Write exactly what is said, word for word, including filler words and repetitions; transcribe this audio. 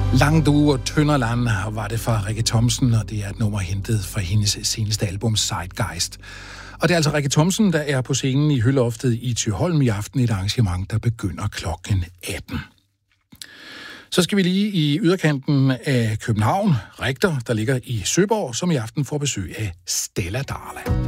Lang du og Tønderland var det fra Rikke Thomsen, og det er et nummer hentet fra hendes seneste album Zeitgeist. Og det er altså Rikke Thomsen, der er på scenen i Høloftet i Thyholm i aften, et arrangement, der begynder klokken atten. Så skal vi lige i yderkanten af København, Rigter, der ligger i Søborg, som i aften får besøg af Stella Darla.